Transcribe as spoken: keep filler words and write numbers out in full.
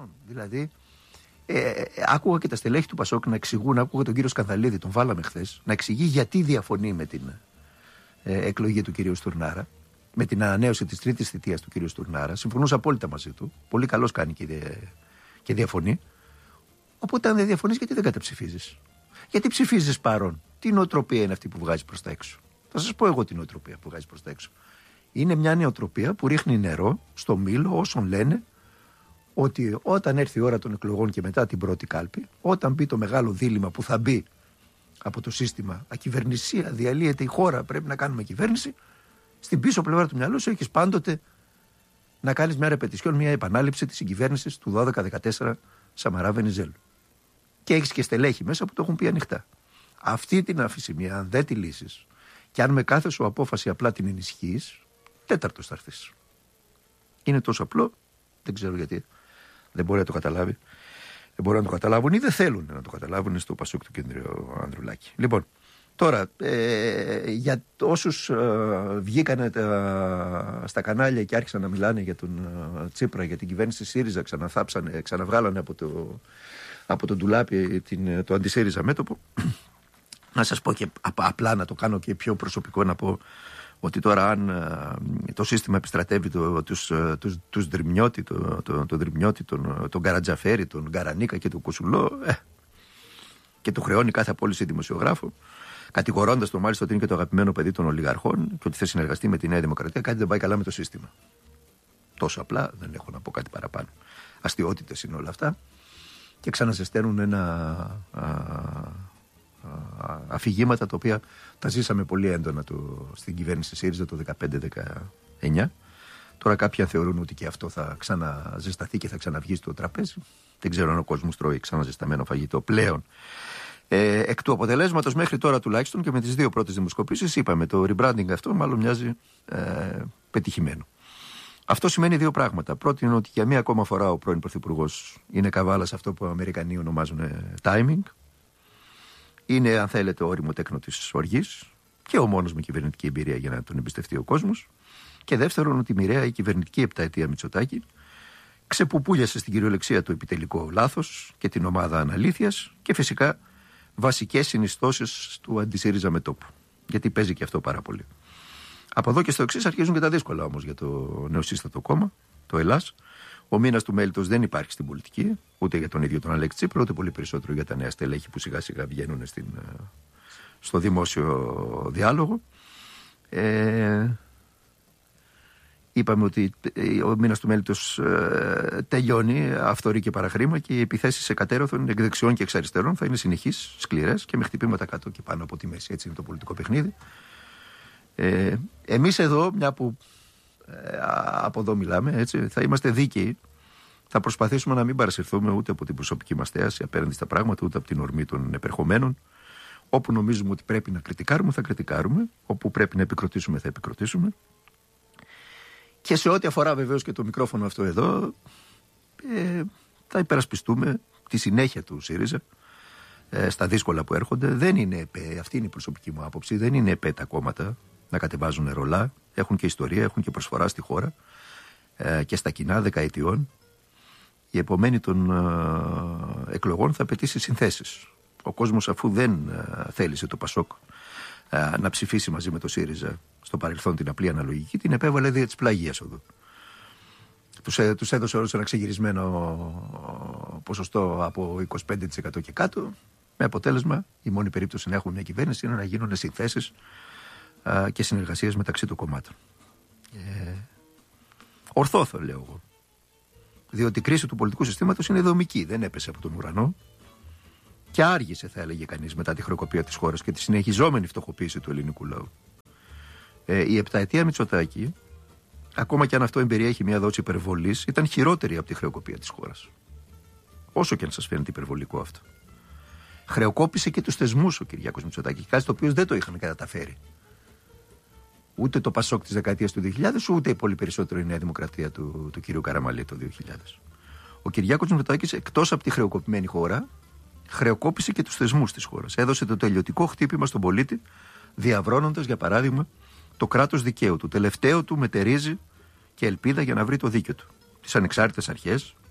Συγγνώμη. Δηλαδή, ε, ε, άκουγα και τα στελέχη του Πασόκ να εξηγούν, άκουγα τον κύριο Σκανδαλίδη, τον βάλαμε χθες, να εξηγεί γιατί διαφωνεί με την ε, εκλογή του κυρίου Στουρνάρα, με την ανανέωση της τρίτης θητείας του κυρίου Στουρνάρα. Συμφωνούσα απόλυτα μαζί του. Πολύ καλώς κάνει και, δε, και διαφωνεί. Οπότε, αν δεν διαφωνείς, γιατί δεν καταψηφίζεις? Γιατί ψηφίζεις παρόν? Τι νοοτροπία είναι αυτή που βγάζει προς τα έξω? Θα σας πω εγώ την νοοτροπία που βγάζει προς τα έξω. Είναι μια νοοτροπία που ρίχνει νερό στο μήλο όσων λένε ότι όταν έρθει η ώρα των εκλογών και μετά την πρώτη κάλπη, όταν μπει το μεγάλο δίλημμα που θα μπει από το σύστημα ακυβερνησία, διαλύεται η χώρα, πρέπει να κάνουμε κυβέρνηση, στην πίσω πλευρά του μυαλού σου έχεις πάντοτε να κάνεις μια ρεπετησιόν, μια επανάληψη της συγκυβέρνησης του δώδεκα δεκατέσσερα Σαμαρά Βενιζέλου. Και έχεις και στελέχη μέσα που το έχουν πει ανοιχτά. Αυτή την αφησιμία, αν δεν τη λύσεις, και αν με κάθε σου απόφαση απλά την ενισχύεις, τέταρτος θα έρθεις. Είναι τόσο απλό, δεν ξέρω γιατί δεν μπορεί να το καταλάβει. Δεν μπορούν να το καταλάβουν ή δεν θέλουν να το καταλάβουν στο Πασόκ του κ. Ανδρουλάκη. Λοιπόν, τώρα, ε, για όσους ε, βγήκαν στα κανάλια και άρχισαν να μιλάνε για τον ε, Τσίπρα, για την κυβέρνηση ΣΥΡΙΖΑ, ξαναθάψανε, ξαναβγάλανε από το, από τον ντουλάπι την, το αντισύριζα μέτωπο, να σας πω και απλά να το κάνω και πιο προσωπικό, να πω ότι τώρα αν ε, το σύστημα επιστρατεύει το, τους, τους, τους Δρυμιώτη, το, το, το Δρυμιώτη, τον, τον Καρατζαφέρη, τον Καρανίκα και τον Κουσουλό, ε, και του χρεώνει κάθε απόλυση δημοσιογράφο, κατηγορώντας τον μάλιστα ότι είναι και το αγαπημένο παιδί των ολιγαρχών και ότι θα συνεργαστεί με τη Νέα Δημοκρατία, κάτι δεν πάει καλά με το σύστημα. Τόσο απλά, δεν έχω να πω κάτι παραπάνω. Αστιότητες είναι όλα αυτά και ξαναζεσταίνουν ένα... Α, αφηγήματα τα οποία τα ζήσαμε πολύ έντονα το, στην κυβέρνηση ΣΥΡΙΖΑ το δεκαπέντε δεκαεννιά. Τώρα κάποιοι θεωρούν ότι και αυτό θα ξαναζεσταθεί και θα ξαναβγεί στο τραπέζι. Δεν ξέρω αν ο κόσμος τρώει ξαναζεσταμένο φαγητό πλέον. Ε, εκ του αποτελέσματος μέχρι τώρα τουλάχιστον και με τις δύο πρώτες δημοσκοπήσεις είπαμε το rebranding αυτό μάλλον μοιάζει ε, πετυχημένο. Αυτό σημαίνει δύο πράγματα. Πρώτη είναι ότι για μία ακόμα φορά ο πρώην Πρωθυπουργός είναι καβάλα σε αυτό που οι Αμερικανοί ονομάζουν timing. Είναι, αν θέλετε, όριμο τέκνο της οργής και ο μόνος με κυβερνητική εμπειρία για να τον εμπιστευτεί ο κόσμος. Και δεύτερον, ότι μοιραία η κυβερνητική επταετία Μητσοτάκη ξεπουπούλιασε στην κυριολεξία το επιτελικό λάθος και την ομάδα αναλήθειας και φυσικά βασικές συνιστώσεις του αντισύριζα μετώπου. Γιατί παίζει και αυτό πάρα πολύ. Από εδώ και στο εξής αρχίζουν και τα δύσκολα όμως για το νεοσύστατο κόμμα, το Ελλάς. Ο μήνας του μέλητος δεν υπάρχει στην πολιτική, ούτε για τον ίδιο τον Αλέξη Τσίπρα, ούτε πολύ περισσότερο για τα νέα στελέχη που σιγά σιγά βγαίνουν στην, στο δημόσιο διάλογο. Ε, είπαμε ότι ο μήνας του μέλητος ε, τελειώνει, αυθορεί και παραχρήμα και οι επιθέσεις εκατέρωθων εκ δεξιών και εξ αριστερών θα είναι συνεχείς, σκληρές και με χτυπήματα κάτω και πάνω από τη μέση. Έτσι είναι το πολιτικό παιχνίδι. Ε, εμείς εδώ, μια που ε, από εδώ μιλάμε, έτσι, θα είμαστε δίκαιοι. Θα προσπαθήσουμε να μην παρασυρθούμε ούτε από την προσωπική μας θέαση απέναντι στα πράγματα, ούτε από την ορμή των επερχομένων. Όπου νομίζουμε ότι πρέπει να κριτικάρουμε, θα κριτικάρουμε. Όπου πρέπει να επικροτήσουμε, θα επικροτήσουμε. Και σε ό,τι αφορά βεβαίως και το μικρόφωνο αυτό εδώ, ε, θα υπερασπιστούμε τη συνέχεια του ΣΥΡΙΖΑ ε, στα δύσκολα που έρχονται. Δεν είναι επέ, αυτή είναι η προσωπική μου άποψη, δεν είναι επέ τα κόμματα να κατεβάζουν ρολά. Έχουν και ιστορία, έχουν και προσφορά στη χώρα ε, και στα κοινά δεκαετιών. Η επομένη των ε, εκλογών θα απαιτήσει συνθέσεις. Ο κόσμος, αφού δεν ε, θέλησε το Πασόκ ε, να ψηφίσει μαζί με το ΣΥΡΙΖΑ στο παρελθόν την απλή αναλογική, την επέβαλε δια της πλαγίας εδώ. Τους, ε, τους έδωσε όλους ένα ξεγυρισμένο ποσοστό από είκοσι πέντε τοις εκατό και κάτω, με αποτέλεσμα η μόνη περίπτωση να έχουν μια κυβέρνηση είναι να γίνουν συνθέσεις ε, και συνεργασίες μεταξύ των κομμάτων. Ε, ορθό θα λέω εγώ. Διότι η κρίση του πολιτικού συστήματος είναι δομική, δεν έπεσε από τον ουρανό και άργησε, θα έλεγε κανείς, μετά τη χρεοκοπία της χώρας και τη συνεχιζόμενη φτωχοποίηση του ελληνικού λαού. Ε, η επταετία Μητσοτάκη, ακόμα και αν αυτό εμπεριέχει μια δόση υπερβολής, ήταν χειρότερη από τη χρεοκοπία της χώρας. Όσο και αν σας φαίνεται υπερβολικό αυτό. Χρεοκόπησε και τους θεσμούς ο Κυριάκος Μητσοτάκη, κάτι το οποίο δεν το είχαν καταφέρει. Ούτε το Πασόκ της δεκαετίας του δύο χιλιάδες, ούτε πολύ περισσότερο η Νέα Δημοκρατία του, του κυρίου Καραμαλή το δύο χιλιάδες. Ο Κυριάκος Μητσοτάκης, εκτός από τη χρεοκοπημένη χώρα, χρεοκόπησε και τους θεσμούς της χώρας. Έδωσε το τελειωτικό χτύπημα στον πολίτη, διαβρώνοντας, για παράδειγμα, το κράτος δικαίου του. Τελευταίο του μετερίζει και ελπίδα για να βρει το δίκαιο του. Τις ανεξάρτητες αρχές,